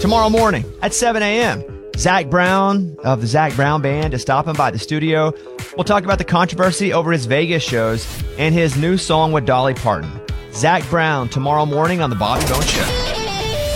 Tomorrow morning at 7 a.m., Zach Brown of the Zach Brown Band is stopping by the studio. We'll talk about the controversy over his Vegas shows and his new song with Dolly Parton. Zach Brown tomorrow morning on The Bobby Bones Show.